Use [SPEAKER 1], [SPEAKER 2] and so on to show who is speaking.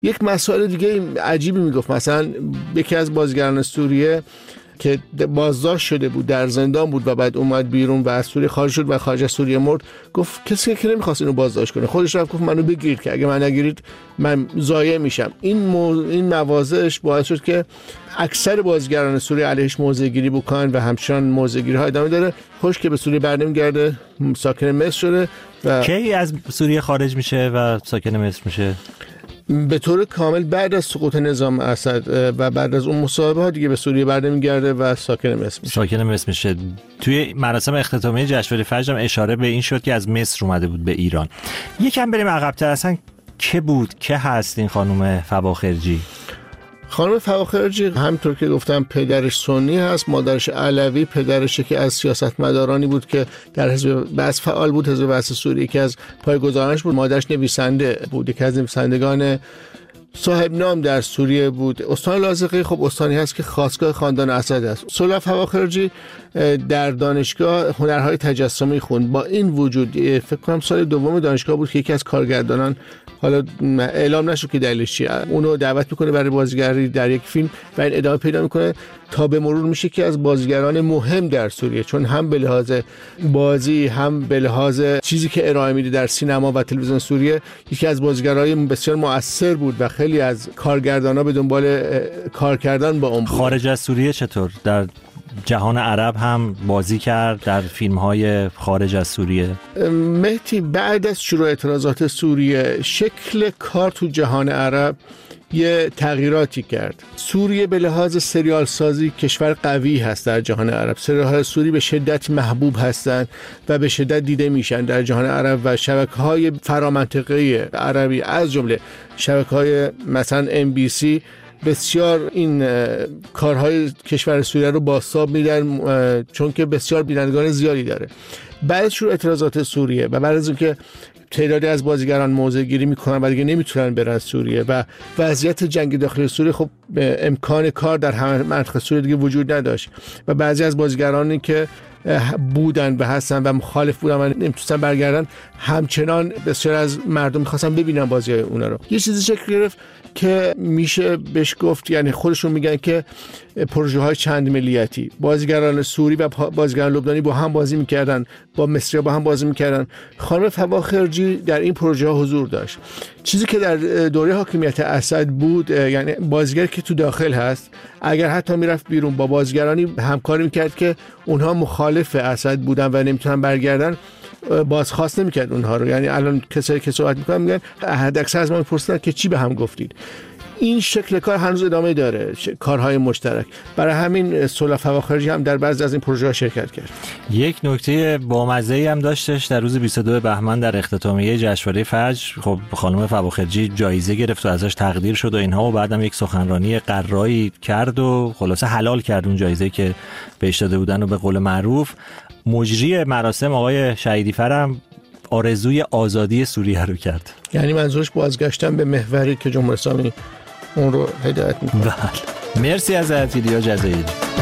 [SPEAKER 1] یک مسائل دیگه عجیبی میگفت. مثلا یکی از بازیگران سوریه که بازداشت شده بود، در زندان بود و بعد اومد بیرون و از سوریه خارج شد و خارج از سوریه مرد، گفت کسی که نمیخواست اینو بازداشت کنه خودش رفت گفت منو بگیرید که اگه من نگیرید من ضایع میشم. این مواضعش باعث شد که اکثر بازیگران سوریه علیهش موضع‌گیری بکنن و همچنان موضع‌گیری‌ها ادامه داره. خوش که به سوریه برنمیگرده، ساکن مصر شده و
[SPEAKER 2] کی از سوریه خارج میشه و ساکن مصر میشه؟
[SPEAKER 1] به طور کامل بعد از سقوط نظام اسد و بعد از اون مصاحبه ها دیگه به سوریه برنمیگرده و ساکن مصر میشه.
[SPEAKER 2] توی مراسم اختتامیه جشنواره فجر هم اشاره به این شد که از مصر اومده بود به ایران. یکم بریم عقب‌تر، اصلا که بود که هست این خانم فواخرجی؟
[SPEAKER 1] خانم فواخرجی همونطور که گفتم پدرش سنی هست، مادرش علوی، پدرش که از سیاستمدارانی بود که در حزب بعث فعال بود، حزب بعث سوریه که از پایه‌گذارانش بود. مادرش نویسنده بود، یکی از نویسندگان صاحب نام در سوریه بود. استان لاذقی خب استانی هست که خاصگاه خاندان اسد است. سولا فواخرجی در دانشگاه هنرهای تجسمی خوند. با این وجود فکر کنم سال دوم دانشگاه بود که یکی از کارگردانان، حالا اعلام نشد که دلیلش چیه، اونو دعوت میکنه برای بازیگری در یک فیلم و این ادامه پیدا میکنه تا به مرور میشه که از بازیگران مهم در سوریه، چون هم به لحاظ بازی هم به لحاظ چیزی که ارائه میده در سینما و تلویزیون سوریه یکی از بازیگرای بسیار مؤثر بود و خیلی از کارگردانا به دنبال کار کردن با اون بود.
[SPEAKER 2] خارج از سوریه چطور؟ در جهان عرب هم بازی کرد در فیلم‌های خارج از سوریه؟
[SPEAKER 1] مهدی بعد از شروع اعتراضات سوریه شکل کار تو جهان عرب یه تغییراتی کرد. سوریه به لحاظ سریال سازی کشور قوی هست در جهان عرب. سریال سوری به شدت محبوب هستند و به شدت دیده میشن در جهان عرب و شبکه‌های فرامنطقه عربی از جمله شبکه‌های مثلا MBC بسیار این کارهای کشور سوریه رو بازتاب میدن، چون که بسیار بینندگان زیادی داره. بعد از شروع اعتراضات سوریه و بعد از اینکه تعدادی از بازیگران موضع‌گیری میکنن و دیگه نمیتونن برن سوریه و وضعیت جنگ داخلی سوریه خب امکان کار در همه منطقه سوریه دیگه وجود نداشت و بعضی از بازیگرانی که بودن و هستن و مخالف بودن و نمیتونستن برگردن، همچنان بسیار از مردم میخواستن ببینن بازی اونا رو. یه چیزی شکل گرفت که میشه بهش گفت، یعنی خودشون میگن که پروژه های چند ملیتی، بازیگران سوری و بازیگران لبنانی با هم بازی میکردن، با مصری با هم بازی میکردن. خانم فواخرجی در این پروژه ها حضور داشت. چیزی که در دوره حاکمیت اسد بود، یعنی بازیگر که تو داخل هست اگر حتی میرفت بیرون با بازیگرانی همکاری میکرد که اونها مخالف اسد بودن و نمیتونن برگردن، بازخواست نمیکرد اونها رو. یعنی الان کسایی که صحبت میکنن میگن حداکثر از ما میپرسیدن که چی به هم گفتید. این شکل کار هنوز ادامه داره، کارهای مشترک. برای همین سولا فواخرجی هم در بعضی از این پروژه‌ها شرکت کرد.
[SPEAKER 2] یک نکته بامزه‌ای هم داشتش در روز 22 بهمن در اختتامیه جشنواره فجر. خب خانم فواخرجی جایزه گرفت و ازش تقدیر شد و اینها و بعدم یک سخنرانی قرایی کرد و خلاصه حلال کرد اون جایزه که بهش داده بودن و به قول معروف مجری مراسم آقای شهیدی فرم آرزوی آزادی سوریه رو کرد.
[SPEAKER 1] یعنی منظورش بازگشتن به محوری که جمهوری اسلامی اون رو هدایت می‌کنه.
[SPEAKER 2] بله. مرسی از ایلیا جزایری.